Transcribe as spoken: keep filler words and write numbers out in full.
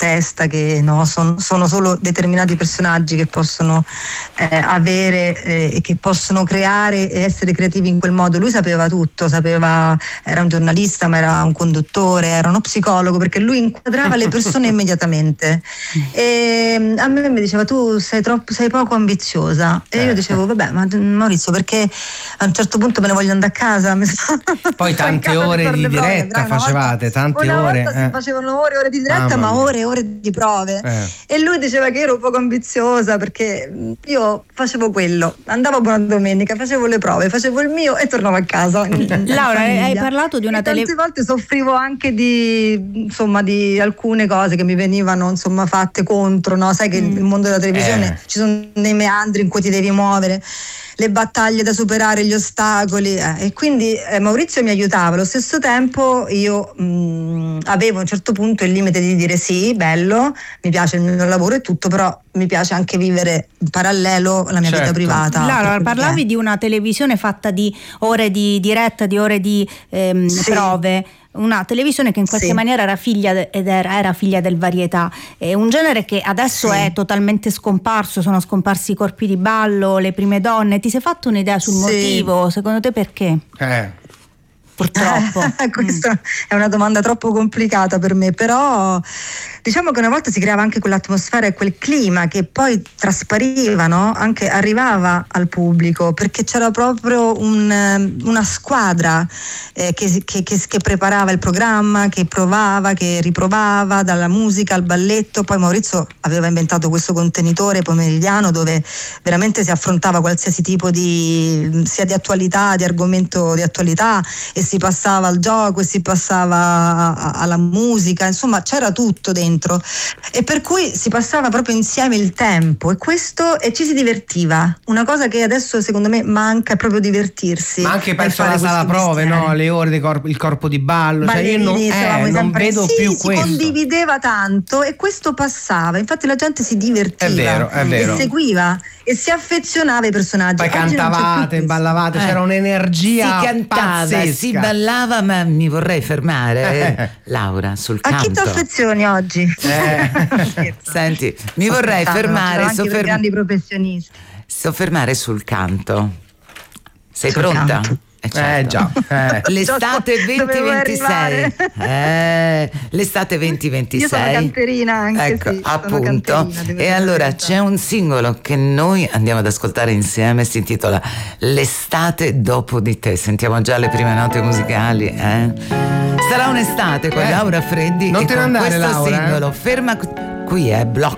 testa, che no, son, sono solo determinati personaggi che possono eh, avere eh, e che possono creare e essere creativi in quel modo. Lui sapeva tutto, sapeva, era un giornalista, ma era un conduttore, era uno psicologo, perché lui inquadrava le persone immediatamente. E a me mi diceva: tu sei troppo, sei poco ambiziosa. E io dicevo: vabbè, ma Maurizio, perché a un certo punto me ne voglio andare a casa. Poi tante ore di diretta facevate, tante una ore. Volta eh. si facevano ore e ore di diretta, Mamma ma mia. ore e ore di prove. Eh. E lui diceva che ero poco ambiziosa, perché io facevo quello, andavo buona domenica, facevo le prove, facevo il mio e tornavo a casa. Laura, hai parlato di una tele... Tante volte soffrivo anche di, insomma, di alcune cose che mi venivano, insomma, fatte contro, no? Sai che mm. il mondo della televisione eh. ci sono dei meandri in cui ti devi muovere, le battaglie da superare, gli ostacoli, eh. e quindi eh, Maurizio mi aiutava. Allo stesso tempo io mh, avevo a un certo punto il limite di dire: sì, bello, mi piace il mio lavoro e tutto, però mi piace anche vivere in parallelo la mia certo. vita privata. Laura, parlavi di una televisione fatta di ore di diretta, di ore di ehm, sì. prove. Una televisione che in qualche sì. maniera era figlia de- ed era, era figlia del varietà, è un genere che adesso sì. è totalmente scomparso, sono scomparsi i corpi di ballo, le prime donne. Ti sei fatto un'idea sul sì. motivo? Secondo te perché? Eh. Purtroppo. Questa mm. è una domanda troppo complicata per me, però diciamo che una volta si creava anche quell'atmosfera e quel clima che poi traspariva, no? Anche arrivava al pubblico, perché c'era proprio un, una squadra eh, che, che, che, che preparava il programma, che provava, che riprovava, dalla musica al balletto. Poi Maurizio aveva inventato questo contenitore pomeridiano dove veramente si affrontava qualsiasi tipo di, sia di attualità, di argomento di attualità, e si passava al gioco e si passava alla musica, insomma c'era tutto dentro, e per cui si passava proprio insieme il tempo, e questo, e ci si divertiva. Una cosa che adesso secondo me manca è proprio divertirsi. Ma anche penso alla sala prove, no? Le ore di corpo, il corpo di ballo, cioè io non, eh, non vedo sì, più si questo. Si condivideva tanto e questo passava, infatti la gente si divertiva, è vero, è vero. e seguiva e si affezionava ai personaggi. Poi oggi cantavate, ballavate, eh. c'era un'energia si cantava, pazzesca. Si ballava, ma mi vorrei fermare, eh. Laura, sul canto. A chi ti affezioni oggi? Eh. Senti, mi Sto vorrei fermare, anche sofferm- grandi professionisti. Soffermare sul canto. Sei sul pronta? Canto. Eh, certo. eh già, eh. L'estate venti ventisei, eh, l'estate venti ventisei. Io sono canterina anche, ecco, sì, appunto. E allora c'è un singolo che noi andiamo ad ascoltare insieme, si intitola L'estate dopo di te. Sentiamo già le prime note musicali, eh? Sarà un'estate con eh. Laura Freddi non e te con ne andare, questo Laura, singolo. Eh? Ferma qui è Blocco.